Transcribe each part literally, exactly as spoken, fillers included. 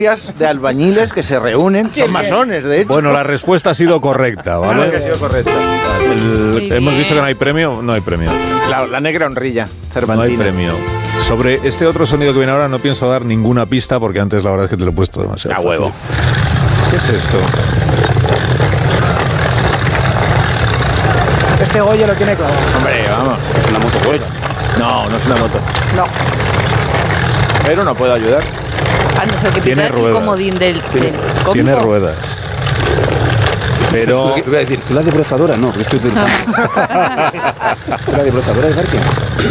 de albañiles que se reúnen, son masones, de hecho. Bueno, la respuesta ha sido correcta, ¿vale? Claro que ha sido correcta. El, hemos dicho que no hay premio, no hay premio. La, la negra honrilla, Cervantina. No hay premio. Sobre este otro sonido que viene ahora no pienso dar ninguna pista porque antes la verdad es que te lo he puesto demasiado. A huevo. ¿Qué es esto? Este Goyo lo tiene claro. Hombre, vamos, es una moto Goyo. No, no es una moto. No. Pero no puedo ayudar. A no ser que Tiene pida el ruedas. comodín del, del cómico. Tiene ruedas. Pero... Voy a decir, ¿tú la desbrozadora? No, esto es del campo. ¿Tú la desbrozadora de parque?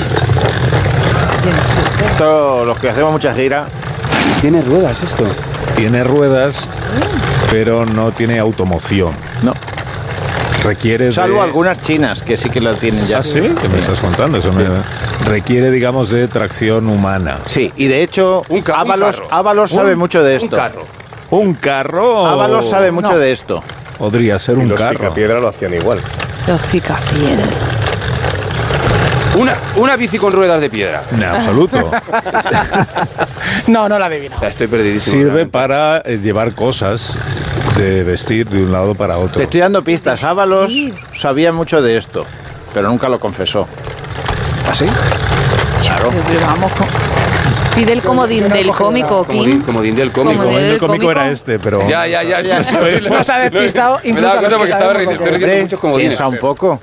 Esto, los que hacemos mucha gira... ¿Tiene ruedas esto? Tiene ruedas, pero no tiene automoción. No. Requiere Salvo de... algunas chinas que sí que la tienen ya. ¿Ah, sí? ¿Qué me estás contando? Eso me... Requiere, digamos, de tracción humana. Sí, y de hecho, Un ca- un Ábalos, carro. Ábalos sabe Un- mucho de esto. Un carro. ¿Un carro? Ábalos sabe mucho No. de esto. Podría ser Y un los carro. Picapiedra lo hacían igual. Los picapiedras. Una, una bici con ruedas de piedra. En absoluto. No, no la adivino. O sea, estoy perdidísimo. Sirve realmente. para eh, llevar cosas de vestir de un lado para otro. Te estoy dando pistas. Ábalos sabía mucho de esto, pero nunca lo confesó. ¿Ah, sí? Claro. Pero vamos con... Pide el comodín Yo no del cojo cómico, Comodín, Kim. comodín del cómico. Comodín. El del cómico cómico. era este, pero... Ya, ya, ya. Ya. eso es. Nos ha despistado Me incluso daba a los cuenta que porque estaba sabemos riendo. lo que Estoy es. leyendo muchos comodines. Piensa un poco.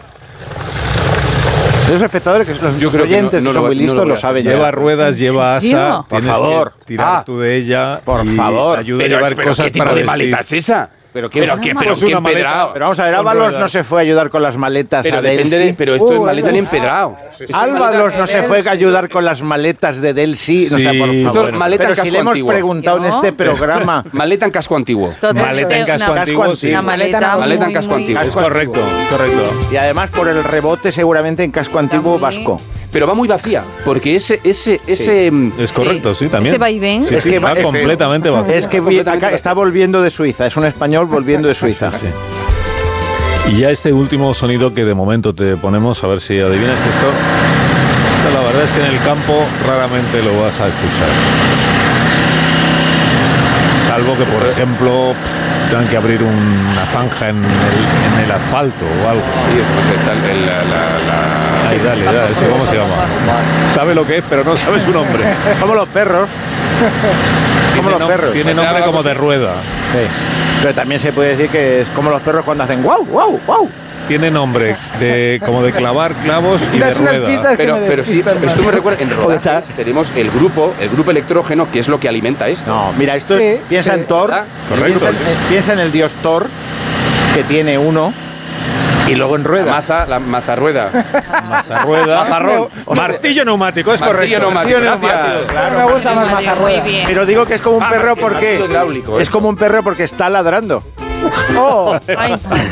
Los espectadores, que los Yo creo que oyentes no- no que lo son voy- muy no lo listos, voy lo a- saben Lleva ya. ruedas, lleva serio? asa. Por Tienes favor. que tirar Ah. tú de ella. Por y favor. Ayuda Pero, a llevar pero cosas ¿qué tipo para de vestir. maleta es esa? Pero ¿qué Pero es? qué, Pues pero una qué maleta. empedrado. Pero vamos a ver, Son Ábalos ruedas. no se fue a ayudar con las maletas Pero a depende Delsi. de, pero esto Uh, es maleta en uf. empedrado. Álvaros no se fue a ayudar con las maletas de Delsi. No Sí. sé, por Esto favor. es maleta Pero en si casco le hemos antiguo. preguntado en ¿No? este programa. Maleta en casco antiguo. Maleta en casco una, antiguo, sí. una maleta, Maleta en muy, casco muy- antiguo. Es correcto, es correcto. Y además por el rebote seguramente en casco antiguo También. vasco. Pero va muy vacía, porque ese, ese, ese... mm, Es correcto, sí, también. Ese vaivén. Sí, Es sí, que va es que- completamente vacío. Es que vi- Completamente acá vacío. está volviendo de Suiza. Es un español volviendo de Suiza. Sí. Y ya este último sonido que de momento te ponemos, a ver si adivinas que esto, esto la verdad es que en el campo raramente lo vas a escuchar. Salvo que, por ejemplo, pff, tengan que abrir una zanja en el, en el asfalto o algo. Sí, eso, o sea, está el- el- la, la- la- Ahí, dale, dale, ese ¿cómo se llama? Sabe lo que es, pero no sabe su nombre. Como los perros. Como Tiene los nom- perros. Tiene O sea, nombre vamos como a- de rueda. Sí. Pero también se puede decir que es como los perros cuando hacen guau, guau, guau. Tiene nombre de como de clavar clavos y de Das unas pistas rueda. que Pero, me pero sí, despistan esto me más. recuerda, en rodajes tenemos el grupo, el grupo electrógeno, que es lo que alimenta esto. No, mira, esto Sí, piensa sí. en Thor. ¿Verdad? Correcto, Piensa, en- sí. eh, piensa en el dios Thor, que tiene uno, y luego en La rueda. maza, la mazarrueda. Mazarrueda. Mazarrón. Martillo neumático, es Martillo correcto. neumático, Martillo gracias. neumático, Claro, me gusta más Muy mazarrueda. bien. Pero digo que es como un Ah, perro martillo porque hidráulico, es eso. como un perro porque está ladrando. Oh, Ay, madre.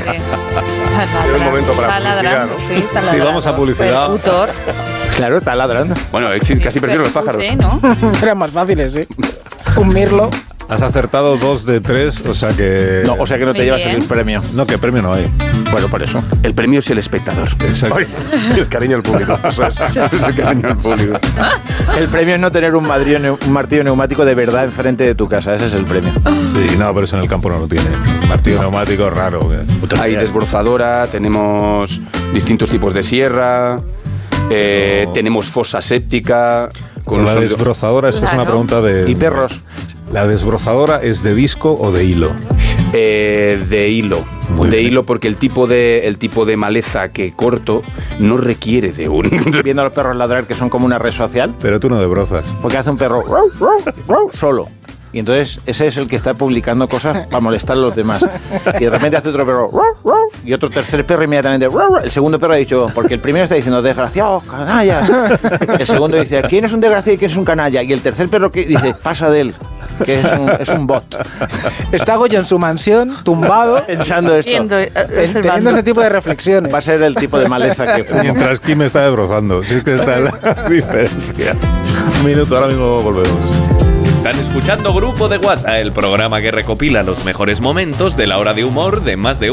Era el momento para Está publicidad, ladrando, ¿no? sí, está Sí, ladrando. vamos a publicidad. Percutor. Claro, está ladrando. Bueno, ex- casi prefiero los pájaros. Percute, ¿no? eran más fáciles, sí. Un mirlo. Has acertado dos de tres, o sea que... No, o sea que no te Muy llevas bien. el premio. No, que premio no hay. Bueno, por eso. El premio es el espectador. Exacto. El cariño al público. Eso es. Es el cariño al público. El premio es no tener un, madrillo neu- un martillo neumático de verdad enfrente de tu casa. Ese es el premio. Sí, no, pero eso en el campo no lo tiene. Martillo neumático raro. que- Hay desbrozadora, tenemos distintos tipos de sierra, eh, No. tenemos fosa séptica. Con un la sonido- desbrozadora, esta es una Claro. pregunta de... Y perros. ¿La desbrozadora es de disco o de hilo? Eh, de hilo. Muy de bien. hilo porque el tipo de el tipo de maleza que corto no requiere de un Viendo a los perros ladrar que son como una red social. Pero tú no desbrozas. Porque hace un perro "Ruau, ruau, ruau", solo. Y entonces ese es el que está publicando cosas para molestar a los demás. Y de repente hace otro perro "Ruau, ruau", y otro tercer perro inmediatamente "Ruau, ruau". El segundo perro ha dicho, porque el primero está diciendo desgraciados, canallas. El segundo dice, ¿quién es un desgraciado y quién es un canalla? Y el tercer perro que dice, pasa de él, que es un, es un bot. Está Goyo en su mansión, tumbado, Pensando esto. Viendo, eh, eh, teniendo observando. este tipo de reflexiones. Va a ser el tipo de maleza que fumo. Mientras Kim está desbrozando. Si es que está la diferencia. Un minuto, ahora mismo volvemos. Están escuchando Grupo de WhatsApp, el programa que recopila los mejores momentos de la hora de humor de Más de